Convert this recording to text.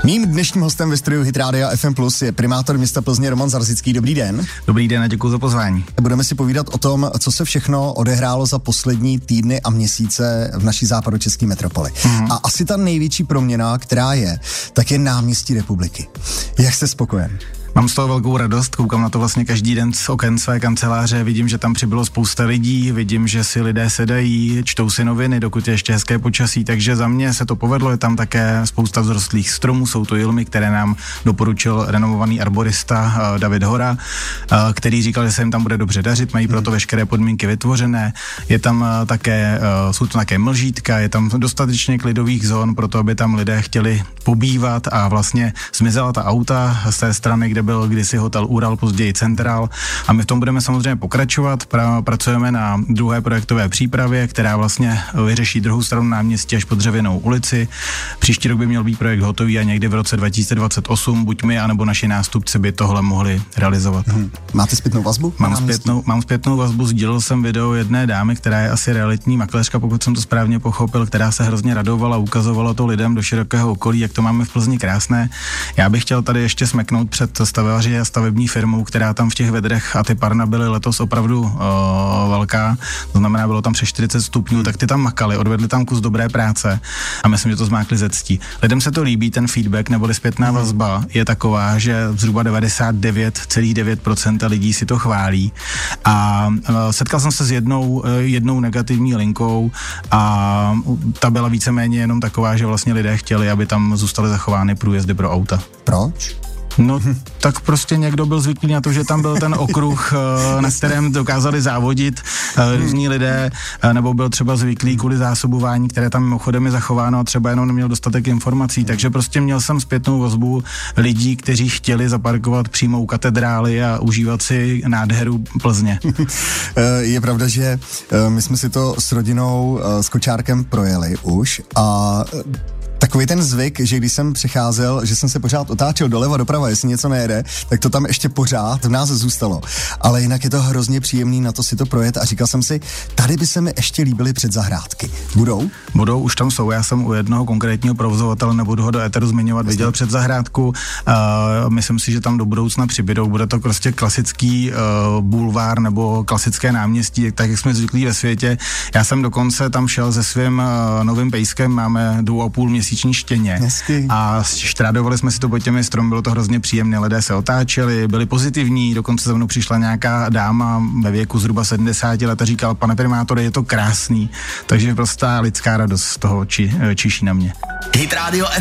Mým dnešním hostem ve studiu Hit Radio FM Plus je primátor města Plzně Roman Zarzický. Dobrý den. Dobrý den a děkuji za pozvání. Budeme si povídat o tom, co se všechno odehrálo za poslední týdny a měsíce v naší západočeské metropoli. A asi ta největší proměna, která je, tak je náměstí Republiky. Jak jste spokojen? Mám z toho velkou radost, koukám na to vlastně každý den z oken své kanceláře, vidím, že tam přibylo spousta lidí, vidím, že si lidé sedají, čtou si noviny, dokud je ještě hezké počasí, takže za mě se to povedlo, je tam také spousta vzrostlých stromů, jsou to jilmy, které nám doporučil renomovaný arborista David Hora, který říkal, že se jim tam bude dobře dařit, mají proto veškeré podmínky vytvořené, je tam také, jsou to také mlžítka, je tam dostatečně klidových zón pro to, aby tam lidé chtěli pobývat a vlastně zmizela ta auta z té strany, kde byl kdysi hotel Ural, později Central, a my v tom budeme samozřejmě pokračovat. Pracujeme na druhé projektové přípravě, která vlastně vyřeší druhou stranu náměstí až po Dřevěnou ulici. Příští rok by měl být projekt hotový a někdy v roce 2028 buď my, anebo naši nástupci by tohle mohli realizovat. Máte zpětnou vazbu? Mám zpětnou vazbu, sdílel jsem video jedné dámy, která je asi realitní makléřka, pokud jsem to správně pochopil, která se hrozně radovala, ukazovala to lidem do širokého okolí, jak to máme v Plzni krásné. Já bych chtěl tady ještě smeknout před stavěři a stavební firmou, která tam v těch vedrech, a ty parna byly letos opravdu velká, to znamená, bylo tam přes 40 stupňů, tak ty tam makali, odvedli tam kus dobré práce a myslím, že to zmákli ze ctí. Lidem se to líbí, ten feedback neboli zpětná vazba je taková, že zhruba 99,9% lidí si to chválí a setkal jsem se s jednou negativní linkou a ta byla víceméně jenom taková, že vlastně lidé chtěli, aby tam zůstaly zachovány průjezdy pro auta. Proč? No, tak prostě někdo byl zvyklý na to, že tam byl ten okruh, na kterém dokázali závodit různí lidé, nebo byl třeba zvyklý kvůli zásobování, které tam mimochodem je zachováno a třeba jenom neměl dostatek informací, takže prostě měl jsem zpětnou vazbu lidí, kteří chtěli zaparkovat přímo u katedrály a užívat si nádheru Plzně. Je pravda, že my jsme si to s rodinou, s kočárkem projeli už a takový ten zvyk, že když jsem přecházel, že jsem se pořád otáčel doleva doprava, jestli něco nejede, tak to tam ještě pořád v nás zůstalo. Ale jinak je to hrozně příjemný na to si to projet a říkal jsem si, tady by se mi ještě líbily předzahrádky. Budou? Budou, už tam jsou. Já jsem u jednoho konkrétního provozovatele, nebudu ho do éteru zmiňovat, viděl předzahrádku. Myslím si, že tam do budoucna přibydou. Bude to prostě klasický bulvár nebo klasické náměstí, tak jak jsme zvyklí ve světě. Já jsem dokonce tam šel se svým novým pejskem, máme 2,5 měsíční štěně. Hezky. A štrádovali jsme si to pod těmi stromy, bylo to hrozně příjemné, lidé se otáčeli, byli pozitivní, dokonce za mnou přišla nějaká dáma ve věku zhruba 70 let a říkala, pane primátore, je to krásný, takže prostá lidská radost z toho čiší na mě. Hit Radio